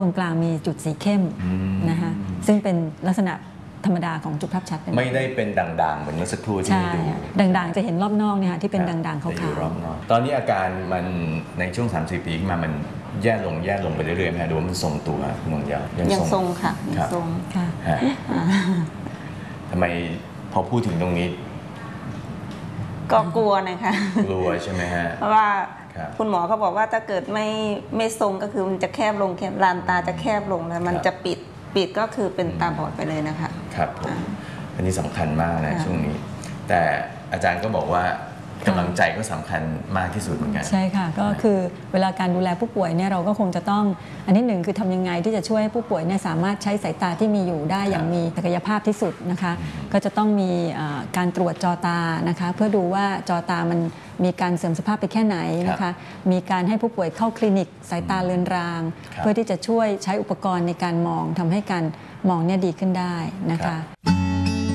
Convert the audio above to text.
ตรงกลางมีจุดสีเข้มนะคะซึ่งเป็นลักษณะธรรมดาของจุดภาพชัดไม่ได้เป็นด่างๆเหมือนเมื่อสักครู่ที่ดูด่างๆจะเห็นรอบนอกเนี่ยที่เป็นด่างๆขาวๆตอนนี้อาการมันในช่วง 3-4 ปีมามันแย่ลงไปเรื่อยๆไหมดูว่ามันทรงตัวคุณนงยาวยังทรงค่ะยังทรงค่ะทำไมพอพูดถึงตรงนี้ก็กลัวนะคะกลัวใช่ไหมฮะเพราะว่าคุณหมอเขาบอกว่าถ้าเกิดไม่ทรงก็คือมันจะแคบลงลานตาจะแคบลงแล้วมันจะปิดก็คือเป็นตาบอดไปเลยนะคะครับผมอันนี้สำคัญมากนะช่วงนี้แต่อาจารย์ก็บอกว่ากำลังใจก็สำคัญมากที่สุดเหมือนกันใช่ค่ะก็คือเวลาการดูแลผู้ป่วยเนี่ยเราก็คงจะต้องอันที่หนึ่งคือทำยังไงที่จะช่วยให้ผู้ป่วยเนี่ยสามารถใช้สายตาที่มีอยู่ได้อย่างมีศักยภาพที่สุดนะคะก็จะต้องมีการตรวจจอตานะคะเพื่อดูว่าจอตามันมีการเสื่อมสภาพไปแค่ไหนนะคะมีการให้ผู้ป่วยเข้าคลินิกสายตาเลือนรางเพื่อที่จะช่วยใช้อุปกรณ์ในการมองทำให้การมองเนี่ยดีขึ้นได้นะคะ